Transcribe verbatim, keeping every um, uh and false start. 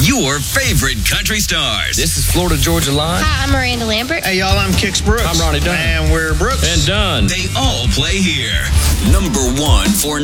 your favorite country stars. This is Florida Georgia Line. Hi, I'm Miranda Lambert. Hey, y'all, I'm Kix Brooks. I'm Ronnie Dunn. And we're Brooks. And Dunn. They all play here. Number one for